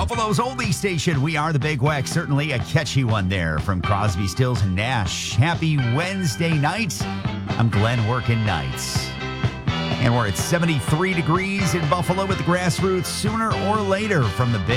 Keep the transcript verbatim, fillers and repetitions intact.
Buffalo's oldie station. We are the Big Weck. Certainly a catchy one there from Crosby, Stills, and Nash. Happy Wednesday night. I'm Glenn working nights. And we're at seventy-three degrees in Buffalo with the Grassroots sooner or later from the Big